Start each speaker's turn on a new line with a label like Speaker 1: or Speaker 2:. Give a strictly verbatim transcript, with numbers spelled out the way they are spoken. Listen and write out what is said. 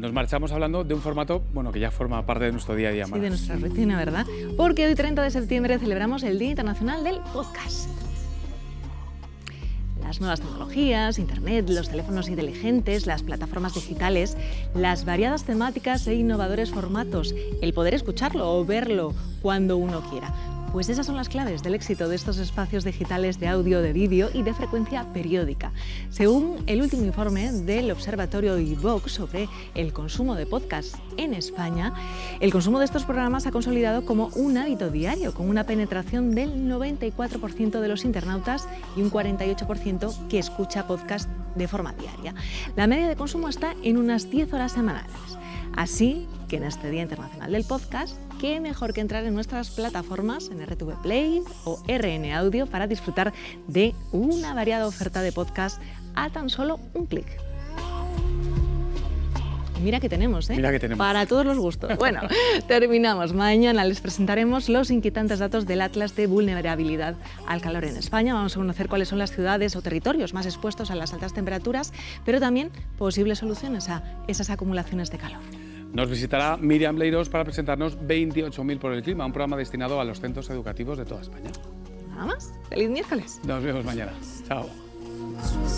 Speaker 1: nos marchamos hablando de un formato bueno, que ya forma parte de nuestro día a día.
Speaker 2: Sí, de nuestra rutina, ¿verdad? Porque hoy, treinta de septiembre, celebramos el Día Internacional del Podcast. Las nuevas tecnologías, Internet, los teléfonos inteligentes, las plataformas digitales, las variadas temáticas e innovadores formatos, el poder escucharlo o verlo cuando uno quiera. Pues esas son las claves del éxito de estos espacios digitales de audio, de vídeo y de frecuencia periódica. Según el último informe del Observatorio iVox sobre el consumo de podcast en España, el consumo de estos programas ha consolidado como un hábito diario, con una penetración del noventa y cuatro por ciento de los internautas y un cuarenta y ocho por ciento que escucha podcast de forma diaria. La media de consumo está en unas diez horas semanales. Así que en este Día Internacional del Podcast, qué mejor que entrar en nuestras plataformas en R T V Play o R N Audio para disfrutar de una variada oferta de podcast a tan solo un clic. Mira que tenemos, ¿eh?
Speaker 1: Mira que tenemos.
Speaker 2: Para todos los gustos. Bueno, terminamos. Mañana les presentaremos los inquietantes datos del Atlas de Vulnerabilidad al Calor en España. Vamos a conocer cuáles son las ciudades o territorios más expuestos a las altas temperaturas, pero también posibles soluciones a esas acumulaciones de calor.
Speaker 1: Nos visitará Miriam Leiros para presentarnos veintiocho mil por el clima, un programa destinado a los centros educativos de toda España.
Speaker 2: Nada más. ¡Feliz miércoles!
Speaker 1: Nos vemos mañana. Chao.